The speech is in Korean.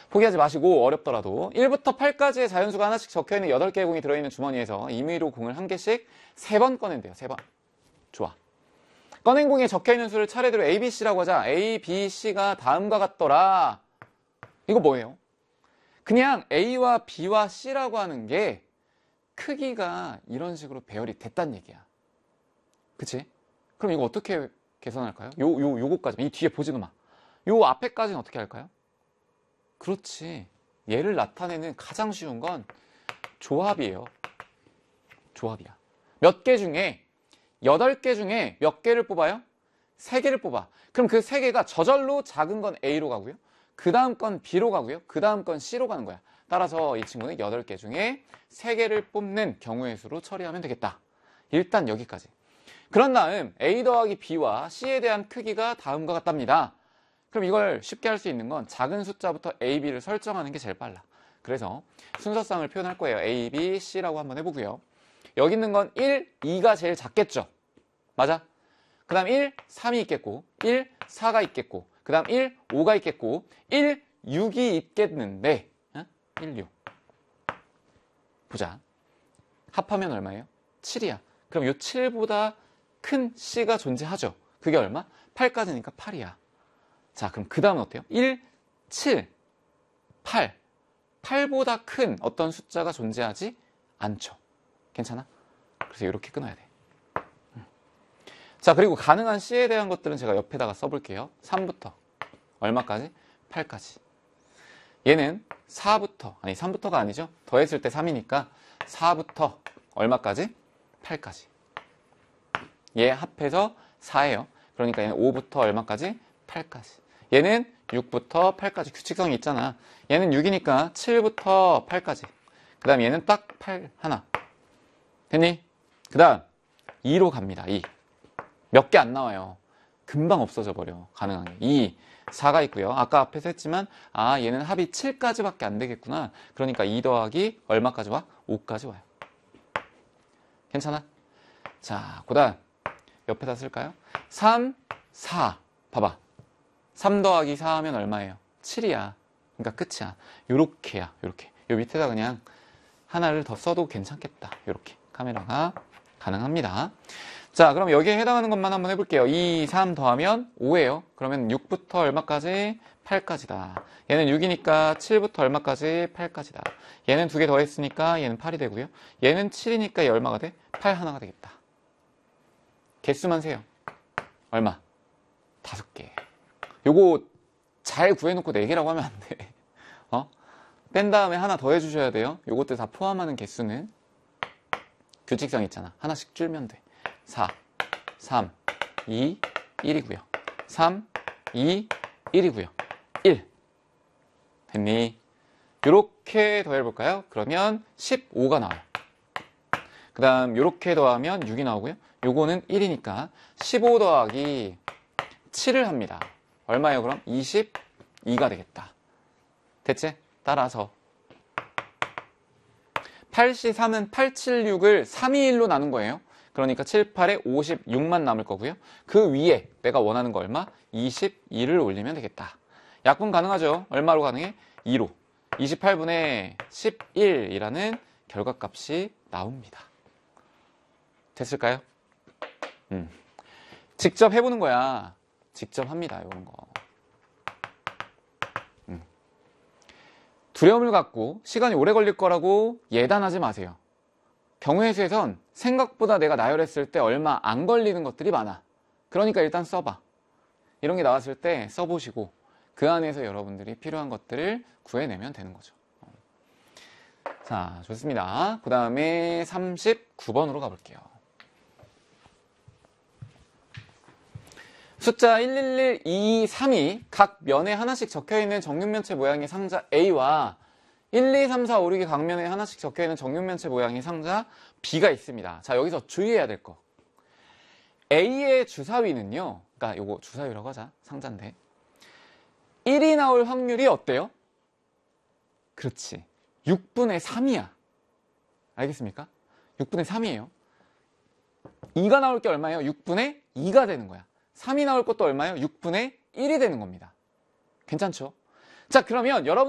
포기하지 마시고 어렵더라도 1부터 8까지의 자연수가 하나씩 적혀있는 8개의 공이 들어있는 주머니에서 임의로 공을 한 개씩 3번 꺼낸대요. 3번. 좋아. 꺼낸 공에 적혀있는 수를 차례대로 A, B, C라고 하자. A, B, C가 다음과 같더라. 이거 뭐예요? 그냥 A와 B와 C라고 하는 게 크기가 이런 식으로 배열이 됐단 얘기야. 그치? 그럼 이거 어떻게 계산할까요? 요거까지. 이 뒤에 보지도 마. 요 앞에까지는 어떻게 할까요? 그렇지. 얘를 나타내는 가장 쉬운 건 조합이에요. 조합이야. 몇 개 중에 8개 중에 몇 개를 뽑아요? 3개를 뽑아. 그럼 그 3개가 저절로 작은 건 A로 가고요. 그 다음 건 B로 가고요. 그 다음 건 C로 가는 거야. 따라서 이 친구는 8개 중에 3개를 뽑는 경우의 수로 처리하면 되겠다. 일단 여기까지. 그런 다음 A 더하기 B와 C에 대한 크기가 다음과 같답니다. 그럼 이걸 쉽게 할 수 있는 건 작은 숫자부터 A, B를 설정하는 게 제일 빨라. 그래서 순서상을 표현할 거예요. A, B, C라고 한번 해보고요. 여기 있는 건 1, 2가 제일 작겠죠? 맞아? 그 다음 1, 3이 있겠고 1, 4가 있겠고 그 다음 1, 5가 있겠고 1, 6이 있겠는데 1, 6 보자. 합하면 얼마예요? 7이야. 그럼 이 7보다 큰 C가 존재하죠. 그게 얼마? 8까지니까 8이야. 자, 그럼 그 다음은 어때요? 1, 7, 8. 8보다 큰 어떤 숫자가 존재하지 않죠. 괜찮아? 그래서 이렇게 끊어야 돼. 자, 그리고 가능한 C에 대한 것들은 제가 옆에다가 써볼게요. 3부터 얼마까지? 8까지. 얘는 4부터, 아니 3부터가 아니죠. 더했을 때 3이니까 4부터 얼마까지? 8까지. 얘 합해서 4예요. 그러니까 얘는 5부터 얼마까지? 8까지. 얘는 6부터 8까지. 규칙성이 있잖아. 얘는 6이니까 7부터 8까지. 그 다음 얘는 딱 8 하나. 됐니? 그 다음 2로 갑니다. 2. 몇 개 안 나와요. 금방 없어져 버려. 가능한 게. 2, 4가 있고요. 아까 앞에서 했지만 얘는 합이 7까지밖에 안 되겠구나. 그러니까 2 더하기 얼마까지 와? 5까지 와요. 괜찮아? 자, 그 다음 옆에다 쓸까요? 3, 4. 봐봐. 3 더하기 4 하면 얼마예요? 7이야. 그러니까 끝이야. 요렇게야. 요렇게. 요 밑에다 그냥 하나를 더 써도 괜찮겠다. 요렇게. 카메라가 가능합니다. 자, 그럼 여기에 해당하는 것만 한번 해볼게요. 2, 3 더하면 5예요. 그러면 6부터 얼마까지? 8까지다. 얘는 6이니까 7부터 얼마까지? 8까지다. 얘는 2개 더했으니까 얘는 8이 되고요. 얘는 7이니까 얘 얼마가 돼? 8 하나가 되겠다. 개수만 세요. 얼마? 5개. 요거 잘 구해놓고 4개라고 하면 안 돼. 뺀 다음에 하나 더 해주셔야 돼요. 요것들 다 포함하는 개수는 규칙성 있잖아. 하나씩 줄면 돼. 4, 3, 2, 1이고요. 3, 2, 1이고요. 1. 됐니? 요렇게 더해볼까요? 그러면 15가 나와요. 그 다음 요렇게 더하면 6이 나오고요. 요거는 1이니까 15 더하기 7을 합니다. 얼마예요 그럼? 22가 되겠다. 됐지? 따라서 8C3은 876을 321로 나눈 거예요. 그러니까 7, 8에 56만 남을 거고요. 그 위에 내가 원하는 거 얼마? 22를 올리면 되겠다. 약분 가능하죠? 얼마로 가능해? 2로. 28분의 11이라는 결과값이 나옵니다. 됐을까요? 직접 해보는 거야. 직접 합니다. 이런 거. 두려움을 갖고 시간이 오래 걸릴 거라고 예단하지 마세요. 경우의 수에선 생각보다 내가 나열했을 때 얼마 안 걸리는 것들이 많아. 그러니까 일단 써봐. 이런 게 나왔을 때 써보시고 그 안에서 여러분들이 필요한 것들을 구해내면 되는 거죠. 자, 좋습니다. 그 다음에 39번으로 가볼게요. 숫자 111, 2, 3이 각 면에 하나씩 적혀있는 정육면체 모양의 상자 A와 1, 2, 3, 4, 5, 6이 각 면에 하나씩 적혀있는 정육면체 모양의 상자 B가 있습니다. 자, 여기서 주의해야 될 거. A의 주사위는요. 그러니까 요거 주사위라고 하자. 상자인데. 1이 나올 확률이 어때요? 그렇지. 6분의 3이야. 알겠습니까? 6분의 3이에요. 2가 나올 게 얼마예요? 6분의 2가 되는 거야. 3이 나올 것도 얼마예요? 6분의 1이 되는 겁니다. 괜찮죠? 자, 그러면 여러분